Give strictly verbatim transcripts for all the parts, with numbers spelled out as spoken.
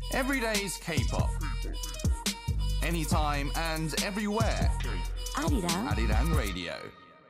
Every day's K-pop. Anytime and everywhere. 아리랑 Arirang Radio.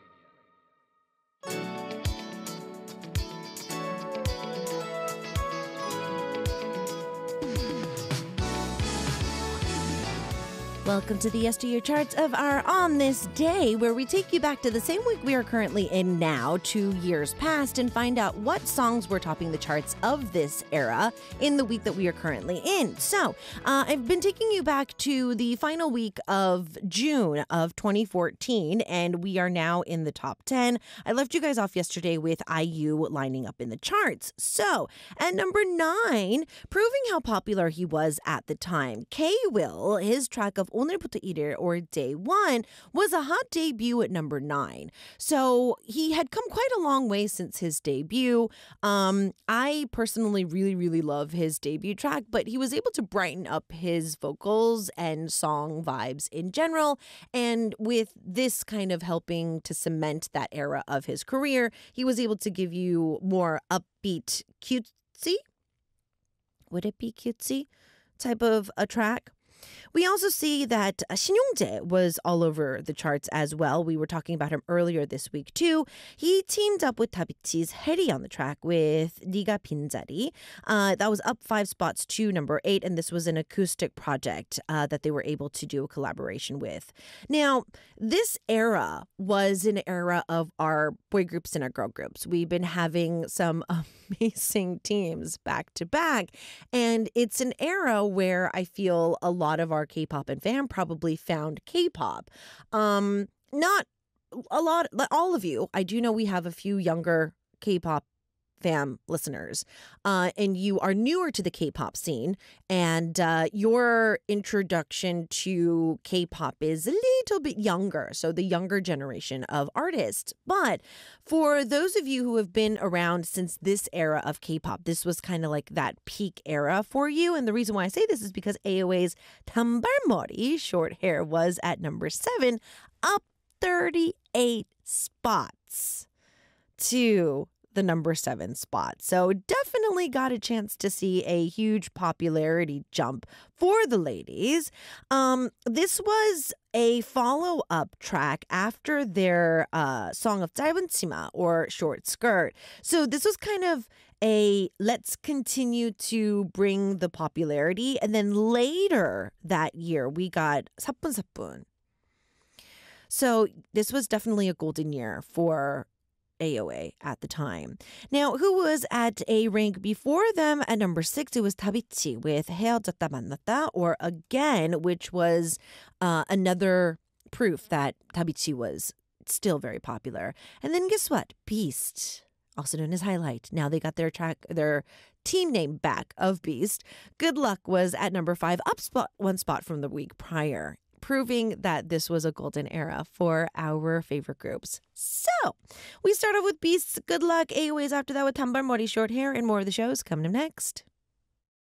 Welcome to the Yesteryear Charts of our On This Day, where we take you back to the same week we are currently in now, two years past, and find out what songs were topping the charts of this era in the week that we are currently in. So, uh, I've been taking you back to the final week of June of twenty fourteen, and we are now in the top ten. I left you guys off yesterday with I U lining up in the charts. So, at number nine, proving how popular he was at the time, K-Will, his track of 오늘부터 일일, or Day One, was a hot debut at number nine. So he had come quite a long way since his debut. Um, I personally really, really love his debut track, but he was able to brighten up his vocals and song vibes in general. And with this kind of helping to cement that era of his career, he was able to give you more upbeat, cutesy? Would it be cutesy? Type of a track. We also see that uh, Shin Yong-jae was all over the charts as well. We were talking about him earlier this week too. He teamed up with 다비치's Heri on the track with 네가 빈자리. Uh, that was up five spots to number eight, and this was an acoustic project uh, that they were able to do a collaboration with. Now, this era was an era of our boy groups and our girl groups. We've been having some amazing teams back to back, and it's an era where I feel a lot of our K-pop and fam probably found K-pop. Um, not a lot, but all of you. I do know we have a few younger K-pop fam listeners, uh, and you are newer to the K-pop scene, and uh, your introduction to K-pop is a little bit younger, so the younger generation of artists. But for those of you who have been around since this era of K-pop, this was kind of like that peak era for you, and the reason why I say this is because A O A's 단발머리, short hair, was at number seven, up thirty-eight spots to the number seven spot. So definitely got a chance to see a huge popularity jump for the ladies. Um, this was a follow-up track after their uh, song of 짧은 치마, or short skirt. So this was kind of a let's continue to bring the popularity. And then later that year, we got 사뿐사뿐. So this was definitely a golden year for A O A at the time. Now, who was at a rank before them at number six? It was 다비치 with 헤어졌다 만났다, or Again, which was uh, another proof that 다비치 was still very popular. And then guess what? Beast, also known as Highlight. Now they got their track, their team name back of Beast. Good Luck was at number five, up spot, one spot from the week prior, proving that this was a golden era for our favorite groups. So, we start off with Beast's Good Luck, A O A's after that with 단발머리, short hair, and more of the shows coming up next.